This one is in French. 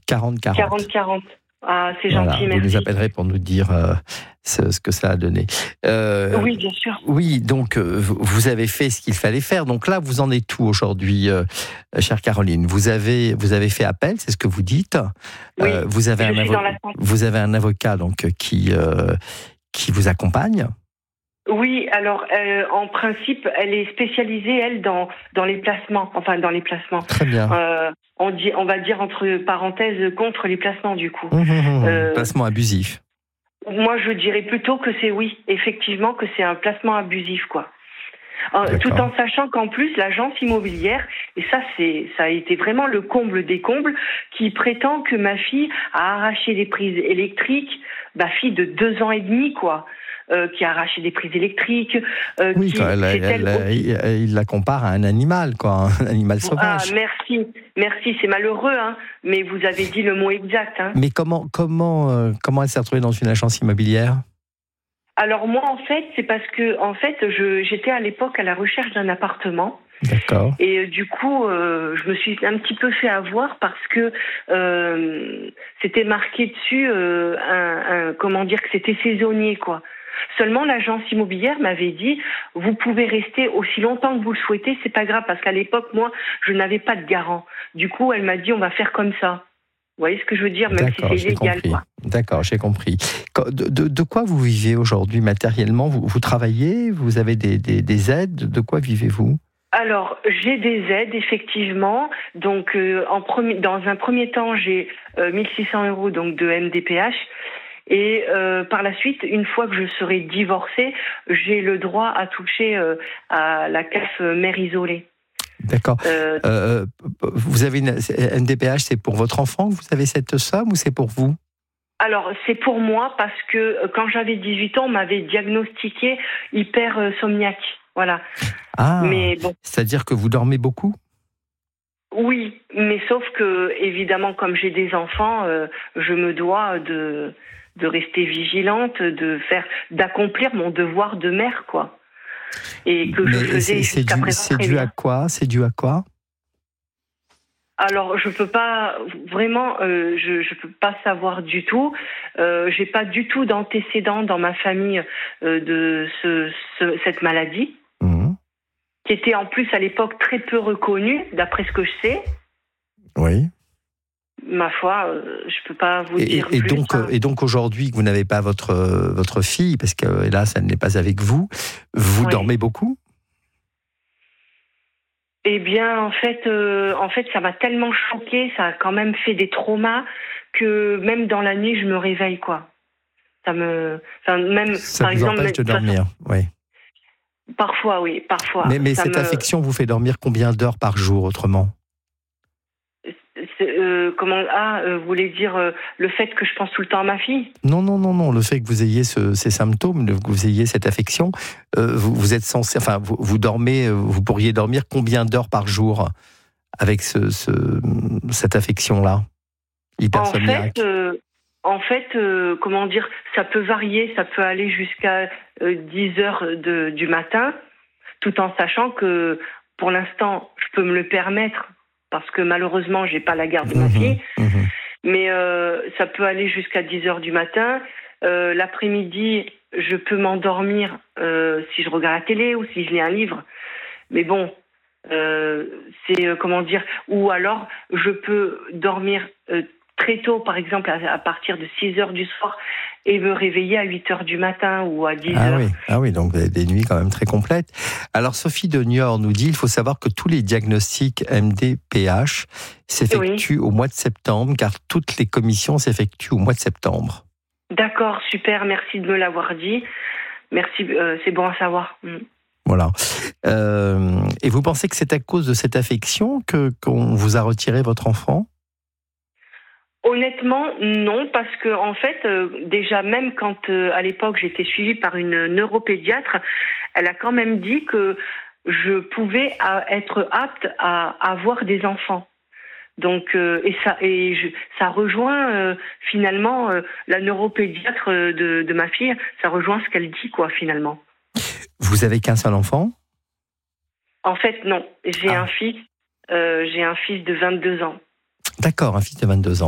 40-40. 40-40. Ah, c'est Voilà, gentil, vous merci. nous appellerez pour nous dire ce que ça a donné. Oui, bien sûr. Oui, donc vous avez fait ce qu'il fallait faire. Donc là, vous en êtes où aujourd'hui, chère Caroline ? Vous avez fait appel, c'est ce que vous dites. Oui, Vous avez je suis dans l'attente. vous avez un avocat donc qui vous accompagne. Oui, alors en principe, elle est spécialisée, elle, dans les placements. Enfin, dans les placements. Très bien. On va dire entre parenthèses contre les placements, du coup. Placement abusif. Moi, je dirais plutôt que c'est effectivement, que c'est un placement abusif, quoi. Tout en sachant qu'en plus, l'agence immobilière, et ça a été vraiment le comble des combles, qui prétend que ma fille a arraché des prises électriques, ma fille de 2 ans et demi, quoi. Qui a arraché des prises électriques. Oui, il la compare à un animal, quoi, un animal sauvage. Ah, merci, c'est malheureux, hein, mais vous avez dit le mot exact. Hein. Mais comment elle s'est retrouvée dans une agence immobilière ? Alors moi, en fait, c'est parce que j'étais à l'époque à la recherche d'un appartement. D'accord. Et du coup, je me suis un petit peu fait avoir parce que c'était marqué dessus, comment dire, que c'était saisonnier, quoi. Seulement, l'agence immobilière m'avait dit, vous pouvez rester aussi longtemps que vous le souhaitez, c'est pas grave, parce qu'à l'époque, moi, je n'avais pas de garant. Du coup, elle m'a dit, on va faire comme ça. Vous voyez ce que je veux dire, même D'accord, si c'est illégal, quoi. D'accord, j'ai compris. De quoi vous vivez aujourd'hui matériellement ? Vous travaillez ? Vous avez des aides ? De quoi vivez-vous ? Alors, j'ai des aides, effectivement. Donc, dans un premier temps, j'ai 1 600 € donc, de MDPH. Et par la suite, une fois que je serai divorcée, j'ai le droit à toucher à la CAF mère isolée. D'accord. Vous avez une MDPH, c'est pour votre enfant que vous avez cette somme ou c'est pour vous ? Alors, c'est pour moi parce que quand j'avais 18 ans, on m'avait diagnostiqué hypersomniaque. Voilà. Ah, mais bon. C'est-à-dire que vous dormez beaucoup ? Oui, mais sauf que, évidemment, comme j'ai des enfants, je me dois de rester vigilante, d'accomplir mon devoir de mère, quoi. Et que je faisais jusqu'à présent. C'est dû à quoi ? C'est dû à quoi ? Alors, je peux pas vraiment, je peux pas savoir du tout. J'ai pas du tout d'antécédents dans ma famille de cette maladie, qui était en plus à l'époque très peu reconnue, d'après ce que je sais. Oui. Ma foi, je peux pas vous dire et plus. Et donc aujourd'hui, que vous n'avez pas votre fille, parce que hélas, elle n'est pas avec vous, vous dormez beaucoup ? Eh bien, en fait, ça m'a tellement choquée, ça a quand même fait des traumas que même dans la nuit, je me réveille, quoi. Ça vous empêche de dormir, oui. Parfois, oui, parfois. Mais cette affection vous fait dormir combien d'heures par jour, autrement ? Vous voulez dire le fait que je pense tout le temps à ma fille ? Non, le fait que vous ayez ces symptômes, que vous ayez cette affection, vous êtes censé, vous dormez, vous pourriez dormir combien d'heures par jour avec cette affection-là, hypersomniaque ? En fait, comment dire, ça peut varier, ça peut aller jusqu'à 10 heures du matin, tout en sachant que pour l'instant, je peux me le permettre, parce que malheureusement, j'ai pas la garde de ma fille. Mais ça peut aller jusqu'à 10 heures du matin. L'après-midi, je peux m'endormir si je regarde la télé ou si je lis un livre. Mais bon, c'est comment dire. Ou alors, je peux dormir très tôt, par exemple, à partir de 6 heures du soir, et me réveiller à 8 heures du matin ou à 10 heures. Ah oui, donc des nuits quand même très complètes. Alors Sophie de Niort nous dit, il faut savoir que tous les diagnostics MDPH s'effectuent au mois de septembre, car toutes les commissions s'effectuent au mois de septembre. D'accord, super, merci de me l'avoir dit. Merci, c'est bon à savoir. Voilà. Et vous pensez que c'est à cause de cette affection qu'on vous a retiré votre enfant ? Honnêtement, non, parce que en fait, déjà même quand à l'époque j'étais suivie par une neuropédiatre, elle a quand même dit que je pouvais être apte à avoir des enfants. Donc ça rejoint finalement la neuropédiatre de ma fille, ça rejoint ce qu'elle dit, quoi, finalement. Vous avez qu'un seul enfant ? En fait, non, j'ai un fils de 22 ans. D'accord, un fils de 22 ans.